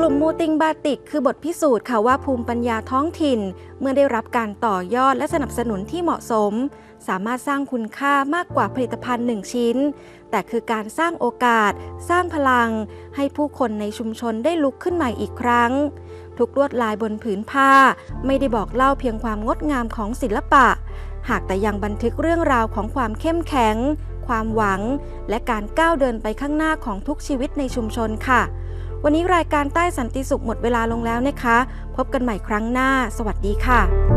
ลุ่มมูติงบาติกคือบทพิสูจน์ค่ะว่าภูมิปัญญาท้องถิ่นเมื่อได้รับการต่อยอดและสนับสนุนที่เหมาะสมสามารถสร้างคุณค่ามากกว่าผลิตภัณฑ์1ชิ้นแต่คือการสร้างโอกาสสร้างพลังให้ผู้คนในชุมชนได้ลุกขึ้นใหม่อีกครั้งทุกลวดลายบนผืนผ้าไม่ได้บอกเล่าเพียงความงดงามของศิลปะหากแต่ยังบันทึกเรื่องราวของความเข้มแข็งความหวังและการก้าวเดินไปข้างหน้าของทุกชีวิตในชุมชนค่ะวันนี้รายการใต้สันติสุขหมดเวลาลงแล้วนะคะพบกันใหม่ครั้งหน้าสวัสดีค่ะ